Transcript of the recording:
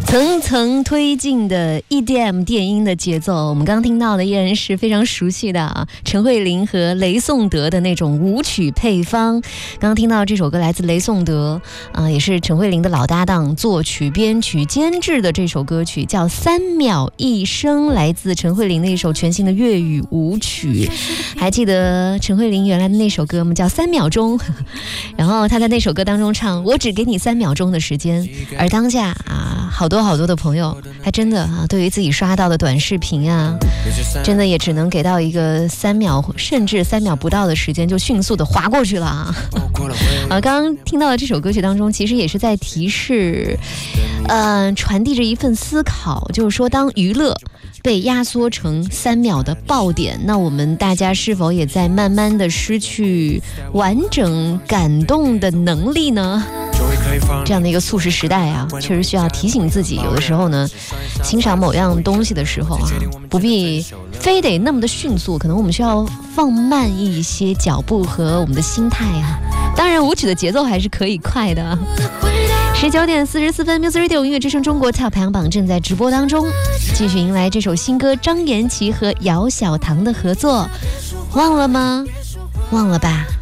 层层推进的 EDM 电音的节奏，我们刚刚听到的依然是非常熟悉的陈慧琳和雷颂德的那种舞曲配方。刚刚听到这首歌来自雷颂德，也是陈慧琳的老搭档，作曲、编曲、监制的这首歌曲叫《3秒一生》，来自陈慧琳的一首全新的粤语舞曲。还记得陈慧琳原来的那首歌吗？叫《3秒钟》，然后她在那首歌当中唱：“我只给你3秒钟的时间。”而当下好多的朋友还真的对于自己刷到的短视频真的也只能给到一个3秒甚至3秒不到的时间就迅速的划过去了刚刚听到的这首歌曲当中其实也是在提示传递着一份思考，就是说当娱乐被压缩成3秒的爆点，那我们大家是否也在慢慢的失去完整感动的能力呢？这样的一个速食时代确实需要提醒自己，有的时候呢，欣赏某样东西的时候不必非得那么的迅速，可能我们需要放慢一些脚步和我们的心态当然舞曲的节奏还是可以快的19点44分 Music Radio 音乐之声中国 Top 排行榜正在直播当中，继续迎来这首新歌张颜齐和姚小棠的合作。忘了吗？忘了吧。